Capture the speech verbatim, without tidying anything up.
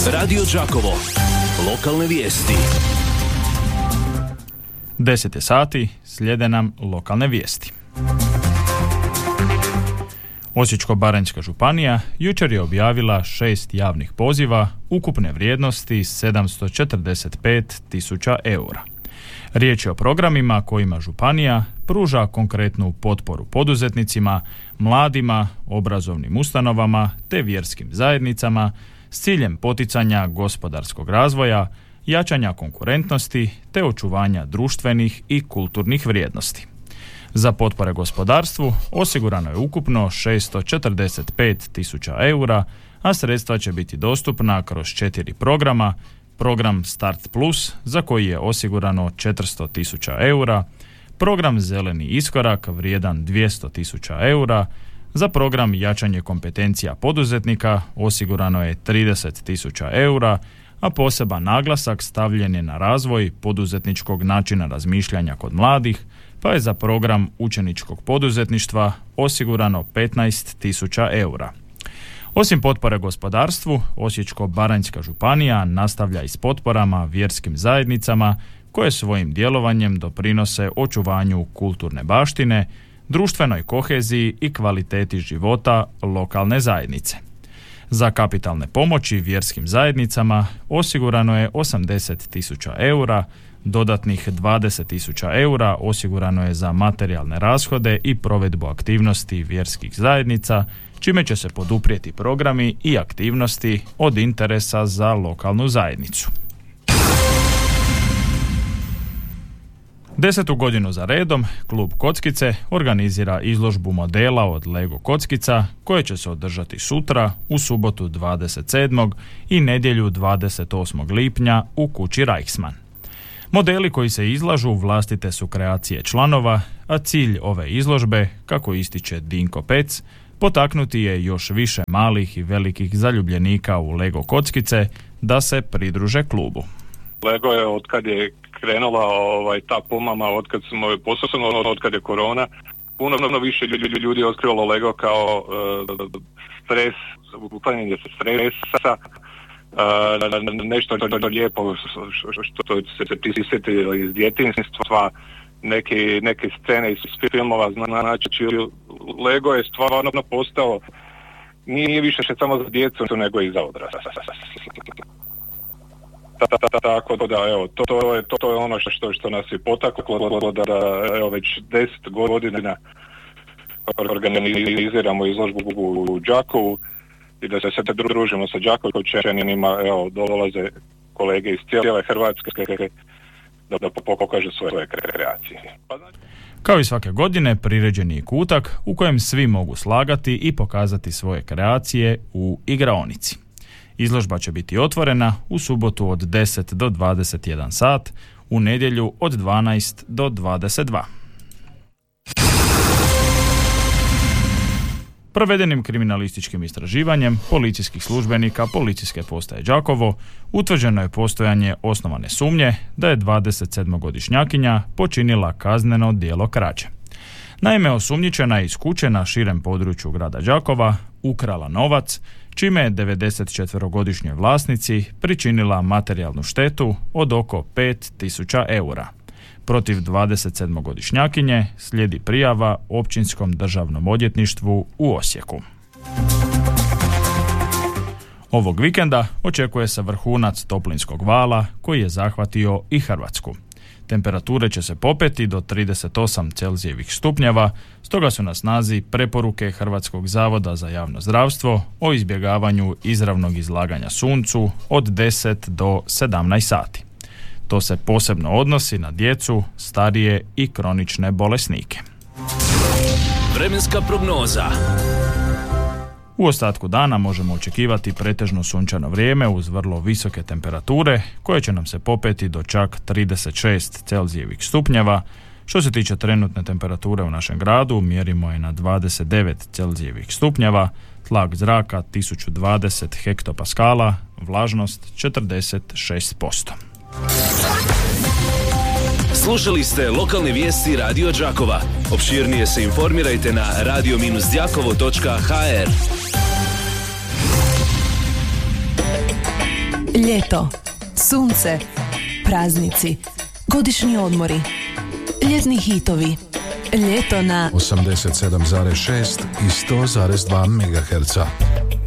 Radio Đakovo. Lokalne vijesti. deset je sati, slijede nam lokalne vijesti. Osječko-baranjska županija jučer je objavila šest javnih poziva ukupne vrijednosti sedamsto četrdeset pet tisuća eura. Riječ je o programima kojima županija pruža konkretnu potporu poduzetnicima, mladima, obrazovnim ustanovama te vjerskim zajednicama s ciljem poticanja gospodarskog razvoja, jačanja konkurentnosti te očuvanja društvenih i kulturnih vrijednosti. Za potpore gospodarstvu osigurano je ukupno šesto četrdeset pet tisuća eura, a sredstva će biti dostupna kroz četiri programa: program Start Plus, za koji je osigurano četiristo tisuća eura, program Zeleni iskorak vrijedan dvjesto tisuća eura, za program Jačanje kompetencija poduzetnika osigurano je trideset tisuća eura, a poseban naglasak stavljen je na razvoj poduzetničkog načina razmišljanja kod mladih, pa je za program učeničkog poduzetništva osigurano petnaest tisuća eura. Osim potpore gospodarstvu, Osječko-baranjska županija nastavlja i s potporama vjerskim zajednicama koje svojim djelovanjem doprinose očuvanju kulturne baštine, društvenoj koheziji i kvaliteti života lokalne zajednice. Za kapitalne pomoći vjerskim zajednicama osigurano je osamdeset tisuća eura, dodatnih dvadeset tisuća eura osigurano je za materijalne rashode i provedbu aktivnosti vjerskih zajednica, čime će se poduprijeti programi i aktivnosti od interesa za lokalnu zajednicu. Desetu godinu za redom, klub Kockice organizira izložbu modela od Lego kockica koje će se održati sutra, u subotu dvadeset sedmog i nedjelju dvadeset osmog lipnja u kući Reichsmann. Modeli koji se izlažu vlastite su kreacije članova, a cilj ove izložbe, kako ističe Dinko Pec, potaknuti je još više malih i velikih zaljubljenika u Lego kockice da se pridruže klubu. Lego je od kad je krenula ovaj, ta pomama, od kad smo posebno od kad je korona, puno, puno više ljudi je otkrilo Lego kao uh, stres, uklanjanje se stresa, uh, nešto lijepo što se prisjeti iz djetinjstva, neke, neke scene iz filmova, znači Lego je stvarno postao, nije više samo za djecu, nego i za odrasle. Tako da, evo, to, to, je, to, to je ono što, što nas je potaklo da, evo, već deset godina organiziramo izložbu u Đakovu i da se sad družimo sa Đakovčanima, evo, dolaze kolege iz cijele Hrvatske da, da pokažu svoje kreacije. Kao i svake godine, priređen je kutak u kojem svi mogu slagati i pokazati svoje kreacije u igraonici. Izložba će biti otvorena u subotu od deset do dvadeset jedan sat, u nedjelju od dvanaest do dvadeset dva. Provedenim kriminalističkim istraživanjem policijskih službenika Policijske postaje Đakovo utvrđeno je postojanje osnovane sumnje da je dvadesetsedmogodišnjakinja počinila kazneno djelo krađe. Naime, osumnjičena je iz kuće na širem području grada Đakova ukrala novac, čime je devedesetčetverogodišnjoj vlasnici pričinila materijalnu štetu od oko pet tisuća eura. Protiv dvadesetsedmogodišnjakinje slijedi prijava Općinskom državnom odvjetništvu u Osijeku. Ovog vikenda očekuje se vrhunac toplinskog vala koji je zahvatio i Hrvatsku. Temperature će se popeti do trideset osam Celzijevih stupnjeva, stoga su na snazi preporuke Hrvatskog zavoda za javno zdravstvo o izbjegavanju izravnog izlaganja suncu od deset do sedamnaest sati. To se posebno odnosi na djecu, starije i kronične bolesnike. Vremenska prognoza. U ostatku dana možemo očekivati pretežno sunčano vrijeme uz vrlo visoke temperature koje će nam se popeti do čak trideset šest Celzijevih stupnjeva. Što se tiče trenutne temperature u našem gradu, mjerimo je na dvadeset devet Celzijevih stupnjeva, tlak zraka tisuću dvadeset hektopaskala, vlažnost četrdeset šest posto. Slušali ste lokalne vijesti Radio Đakova. Opširnije se informirajte na radio dash đakovo točka ha er. Ljeto, sunce, praznici, godišnji odmori, ljetni hitovi. Ljeto na osamdeset sedam zarez šest i sto zarez dva megaherca.